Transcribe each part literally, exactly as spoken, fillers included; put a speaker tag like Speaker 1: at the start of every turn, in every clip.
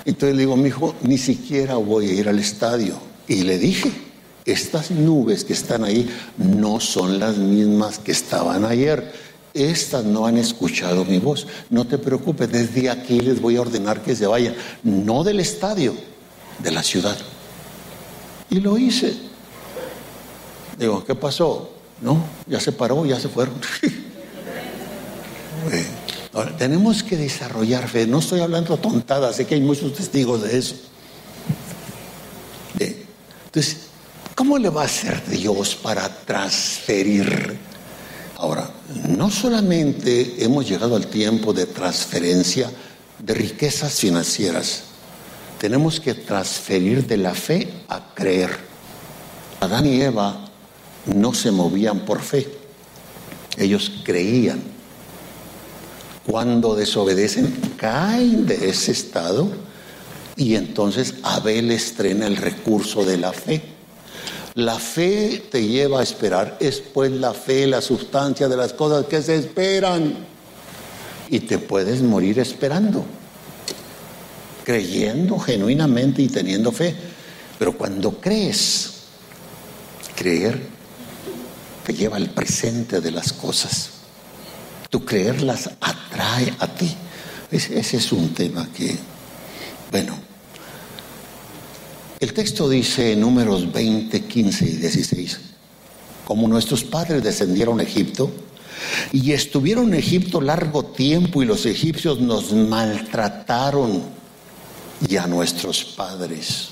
Speaker 1: Entonces le digo, mijo, ni siquiera voy a ir al estadio. Y le dije, estas nubes que están ahí no son las mismas que estaban ayer. Estas no han escuchado mi voz. No te preocupes, desde aquí les voy a ordenar que se vayan. No del estadio, de la ciudad. Y lo hice. Digo, ¿qué pasó? No, ya se paró, ya se fueron. Ahora, tenemos que desarrollar fe. No estoy hablando tontadas, sé que hay muchos testigos de eso. Entonces, ¿cómo le va a hacer Dios para transferir? Ahora, no solamente hemos llegado al tiempo de transferencia de riquezas financieras, tenemos que transferir de la fe a creer. Adán y Eva no se movían por fe, ellos creían. Cuando desobedecen, caen de ese estado y entonces Abel estrena el recurso de la fe. La fe te lleva a esperar, es pues la fe, la sustancia de las cosas que se esperan. Y te puedes morir esperando, creyendo genuinamente y teniendo fe. Pero cuando crees, creer te lleva al presente de las cosas. Tu creer las atrae a ti. Ese, ese es un tema que, bueno, el texto dice en Números veinte, quince y dieciséis, como nuestros padres descendieron a Egipto y estuvieron en Egipto largo tiempo y los egipcios nos maltrataron y a nuestros padres.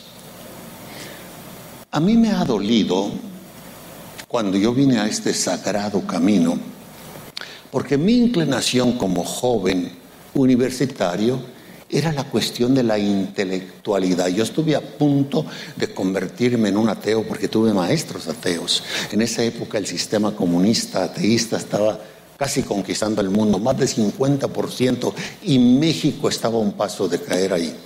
Speaker 1: A mí me ha dolido cuando yo vine a este sagrado camino, porque mi inclinación como joven universitario era la cuestión de la intelectualidad. Yo estuve a punto de convertirme en un ateo porque tuve maestros ateos. En esa época el sistema comunista, ateísta, estaba casi conquistando el mundo, más de cincuenta por ciento, y México estaba a un paso de caer ahí.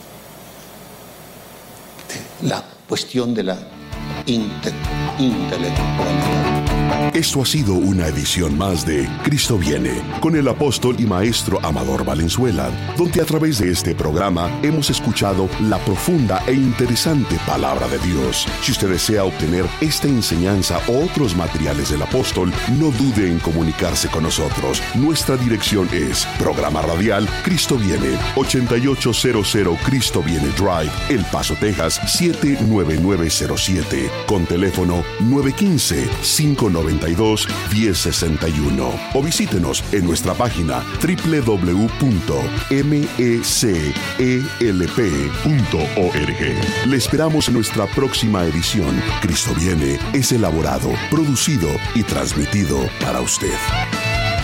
Speaker 1: La cuestión de la inte- intelectualidad.
Speaker 2: Esto ha sido una edición más de Cristo Viene, con el apóstol y maestro Amador Valenzuela, donde a través de este programa hemos escuchado la profunda e interesante palabra de Dios. Si usted desea obtener esta enseñanza o otros materiales del apóstol, no dude en comunicarse con nosotros. Nuestra dirección es Programa Radial Cristo Viene, ochenta y ocho cero cero Cristo Viene Drive, El Paso, Texas, siete nueve nueve cero siete, con teléfono nueve uno cinco, cinco nueve dos, uno cero seis uno, o visítenos en nuestra página doble u doble u doble u punto m e c e l p punto org. Le esperamos en nuestra próxima edición. Cristo Viene es elaborado, producido y transmitido para usted.